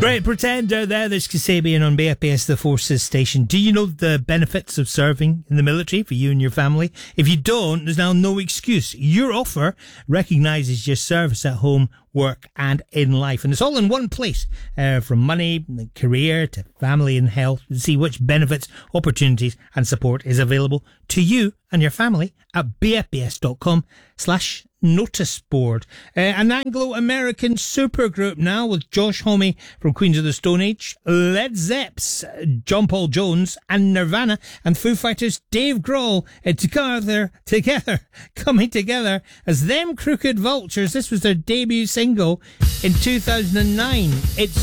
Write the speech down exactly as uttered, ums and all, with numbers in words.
Great Pretender there. There's Kasabian on B F B S The Forces Station. Do you know the benefits of serving in the military for you and your family? If you don't, there's now no excuse. Your offer recognises your service at home, work and in life. And it's all in one place, uh, from money, career to family and health, to see which benefits, opportunities and support is available to you and your family at bfbs.com slash notice board. Uh, an Anglo-American supergroup now with Josh Homme from Queens of the Stone Age, Led Zepps, John Paul Jones and Nirvana and Foo Fighters Dave Grohl uh, together, together, coming together as Them Crooked Vultures. This was their debut single in two thousand nine. It's